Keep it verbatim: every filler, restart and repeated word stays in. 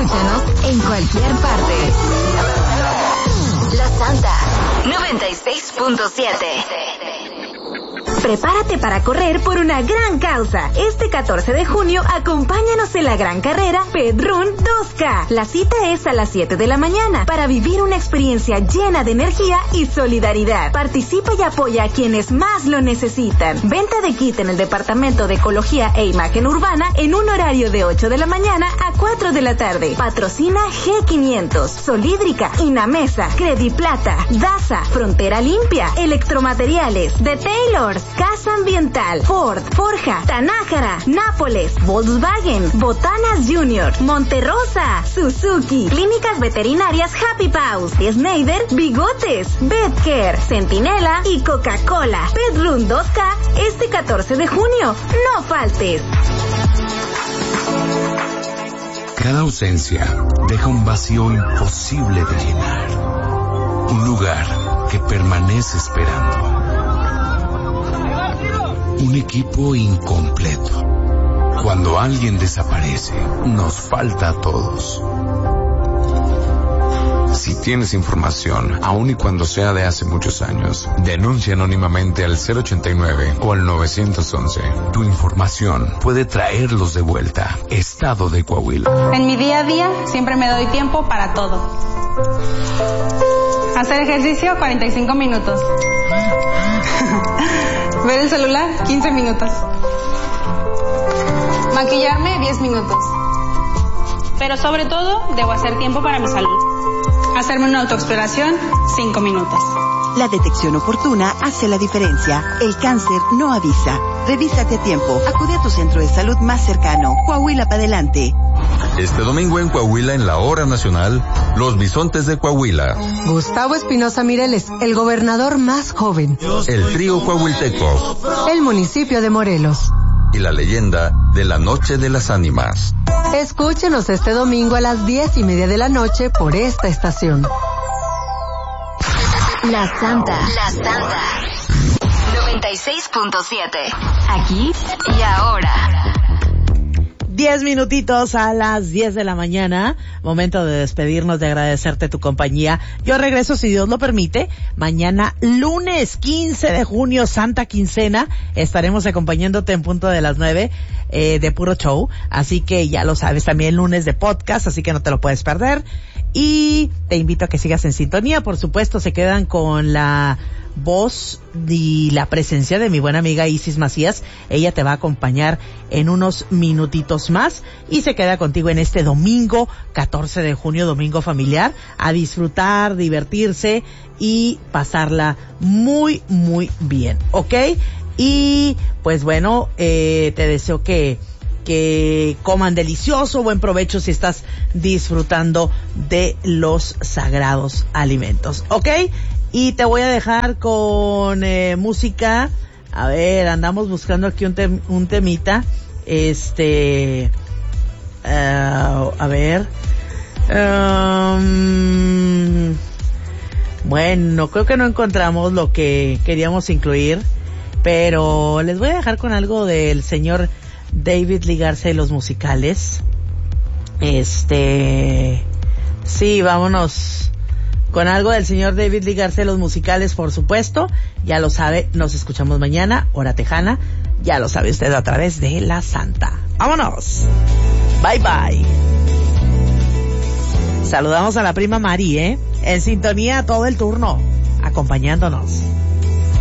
Escúchanos en cualquier parte. La Santa noventa y seis punto siete. Prepárate para correr por una gran causa. Este catorce de junio, acompáñanos en la gran carrera Pet Run dos K. La cita es a las siete de la mañana para vivir una experiencia llena de energía y solidaridad. Participa y apoya a quienes más lo necesitan. Venta de kit en el Departamento de Ecología e Imagen Urbana en un horario de ocho de la mañana a cuatro de la tarde. Patrocina G quinientos, Solídrica, Inamesa, Crediplata, Daza, Frontera Limpia, Electromateriales, The Taylors, Casa Ambiental, Ford, Forja, Tanájara, Nápoles, Volkswagen, Botanas Junior, Monterrosa, Suzuki, Clínicas Veterinarias Happy Paws, Schneider, Bigotes, Betcare, Centinela y Coca-Cola. Pet Run dos K este catorce de junio. No faltes. Cada ausencia deja un vacío imposible de llenar. Un lugar que permanece esperando. Un equipo incompleto. Cuando alguien desaparece, nos falta a todos. Si tienes información, aun y cuando sea de hace muchos años, denuncia anónimamente al cero ochenta y nueve o al nueve once. Tu información puede traerlos de vuelta. Estado de Coahuila. En mi día a día siempre me doy tiempo para todo. Hacer ejercicio cuarenta y cinco minutos. Ver el celular quince minutos. Maquillarme diez minutos. Pero sobre todo debo hacer tiempo para mi salud. Hacerme una autoexploración cinco minutos. La detección oportuna hace la diferencia. El cáncer no avisa. Revísate a tiempo. Acude a tu centro de salud más cercano. Coahuila para adelante. Este domingo en Coahuila, en la hora nacional, los bisontes de Coahuila. Gustavo Espinosa Mireles, el gobernador más joven. El trío coahuilteco. El municipio de Morelos. Y la leyenda de la Noche de las Ánimas. Escúchenos este domingo a las diez y media de la noche por esta estación. La Santa. La Santa. noventa y seis punto siete. Aquí y ahora. Diez minutitos a las diez de la mañana. Momento de despedirnos, de agradecerte tu compañía. Yo regreso, si Dios lo permite, mañana lunes quince de junio, Santa Quincena. Estaremos acompañándote en punto de las nueve eh, de Puro Show. Así que ya lo sabes, también lunes de podcast, así que no te lo puedes perder. Y te invito a que sigas en sintonía. Por supuesto, se quedan con la voz y la presencia de mi buena amiga Isis Macías. Ella te va a acompañar en unos minutitos más y se queda contigo en este domingo catorce de junio, domingo familiar, a disfrutar, divertirse y pasarla muy muy bien, ¿ok? Y pues bueno, eh, te deseo que que coman delicioso, buen provecho si estás disfrutando de los sagrados alimentos, ¿ok? Y te voy a dejar con eh, música. A ver, andamos buscando aquí un, tem- un temita. Este... Uh, a ver... Um, bueno, creo que no encontramos lo que queríamos incluir, pero les voy a dejar con algo del señor David Lee Garza y los musicales. Este... Sí, vámonos con algo del señor David Lee Garza y los musicales, por supuesto. Ya lo sabe, nos escuchamos mañana, hora tejana. Ya lo sabe usted a través de La Santa. ¡Vámonos! Bye, bye. Saludamos a la prima Mari, ¿eh? En sintonía todo el turno, acompañándonos.